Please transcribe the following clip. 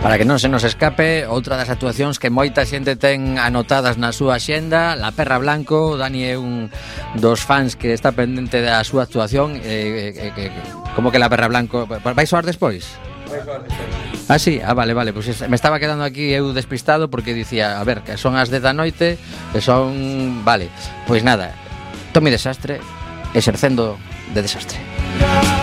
Para que non se nos escape, outra das actuacións que moita xente ten anotadas na súa axenda, La Perra Blanco. Dani é un dos fans que está pendente da súa actuación. Como que La Perra Blanco? Vai soar despois? Vai soar despois. Ah, sí? Ah, vale, pues me estaba quedando aquí eu despistado porque dicía, a ver, que son as 10 da noite, que son... Vale, pois nada, Tommy Desastre, exercendo de desastre.